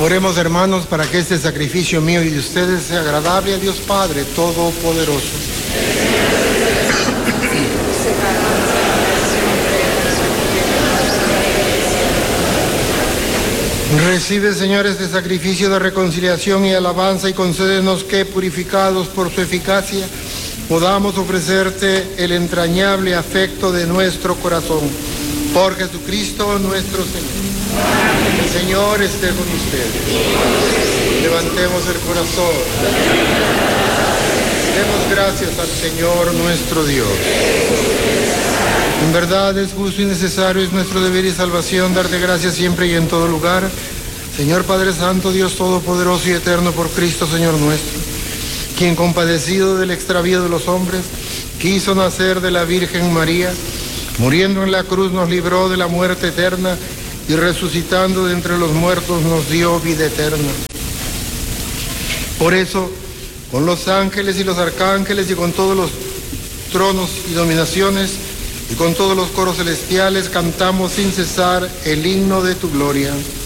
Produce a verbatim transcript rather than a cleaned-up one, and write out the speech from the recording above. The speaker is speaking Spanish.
Oremos, hermanos, para que este sacrificio mío y de ustedes sea agradable a Dios Padre Todopoderoso. Recibe, Señor, este sacrificio de reconciliación y alabanza y concédenos que, purificados por su eficacia, podamos ofrecerte el entrañable afecto de nuestro corazón. Por Jesucristo nuestro Señor. El Señor esté con ustedes. Levantemos el corazón. Demos gracias al Señor nuestro Dios. En verdad es justo y necesario, es nuestro deber y salvación darte gracias siempre y en todo lugar. Señor Padre Santo, Dios Todopoderoso y Eterno, por Cristo Señor nuestro, quien compadecido del extravío de los hombres, quiso nacer de la Virgen María, muriendo en la cruz nos libró de la muerte eterna y resucitando de entre los muertos nos dio vida eterna. Por eso, con los ángeles y los arcángeles y con todos los tronos y dominaciones y con todos los coros celestiales cantamos sin cesar el himno de tu gloria.